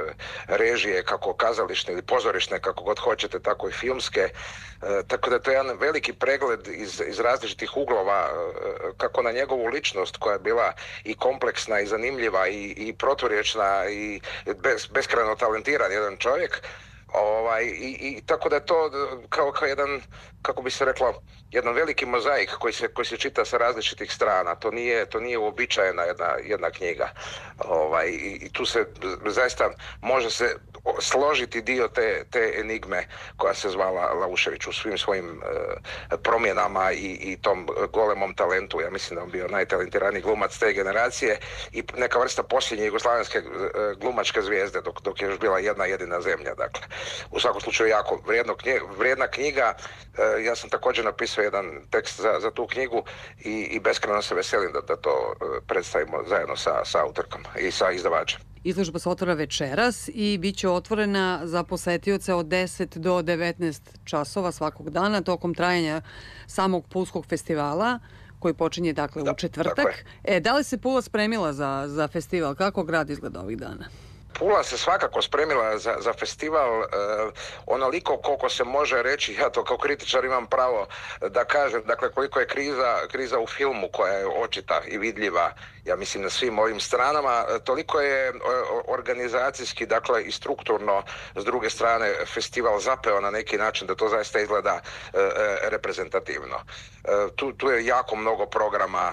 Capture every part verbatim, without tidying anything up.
režije, kako kazališne ili pozorišne, kako god hoćete, tako i filmske. E, tako da to je jedan veliki pregled iz, iz različitih uglova, e, kako na njegovu ličnost koja je bila i kompleksna i zanimljiva i, i proturječna i bez, beskrajno talentiran jedan čovjek. Ovaj, i, i tako da je to kao, kao jedan, kako bi se reklo, jedan veliki mozaik koji se, koji se čita sa različitih strana. To nije, to nije uobičajena jedna, jedna knjiga. Ovaj, i, i tu se zaista može se složiti dio te, te enigme koja se zvala Laušević u svim svojim e, promjenama i, i tom golemom talentu. Ja mislim da on bio najtalentiraniji glumac te generacije i neka vrsta posljednje jugoslavenske e, glumačke zvijezde dok, dok je još bila jedna jedina zemlja. Dakle, u svakom slučaju jako vrijedno knje, vrijedna knjiga. E, ja sam također napisao jedan tekst za, za tu knjigu i, i beskrajno se veselim da, da to e, predstavimo zajedno sa, sa autorkom i sa izdavačem. Izložba se otvara večeras i bit će otvorena za posetioce od deset do devetnaest časova svakog dana tokom trajanja samog Pulskog festivala koji počinje dakle da, u četvrtak. E, da li se Pula spremila za, za festival? Kako grad izgleda ovih dana? Pula se svakako spremila za, za festival, e, onoliko koliko se može reći, ja to kao kritičar imam pravo da kažem, dakle koliko je kriza, kriza u filmu koja je očita i vidljiva, ja mislim na svim ovim stranama, toliko je organizacijski, dakle i strukturno s druge strane festival zapeo na neki način da to zaista izgleda e, reprezentativno. E, tu, tu je jako mnogo programa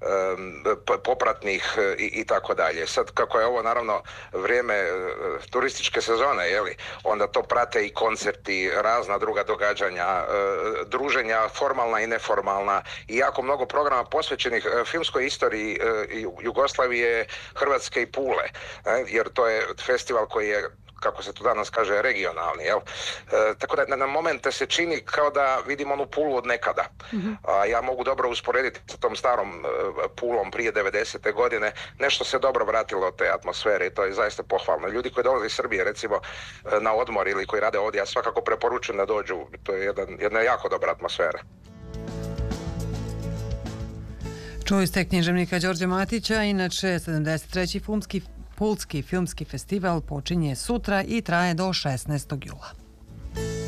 popratnih i, i tako dalje. Sad kako je ovo naravno vrijeme turističke sezone, jeli, onda to prate i koncerti, razna druga događanja, druženja formalna i neformalna i jako mnogo programa posvećenih filmskoj istoriji Jugoslavije, Hrvatske i Pule, jer to je festival koji je, kako se to danas kaže, regionalni, jel? E, tako da na momente se čini kao da vidim onu Pulu od nekada. Mm-hmm. A ja mogu dobro usporediti sa tom starom e, Pulom prije devedesete godine. Nešto se dobro vratilo od te atmosfere i to je zaista pohvalno. Ljudi koji dolaze iz Srbije, recimo, na odmor ili koji rade ovdje, ja svakako preporučujem da dođu. To je jedan, jedna jako dobra atmosfera. Čuli ste književnika Đorđa Matića, inače sedamdeset treći filmski Pulski filmski festival počinje sutra i traje do šesnaestog jula.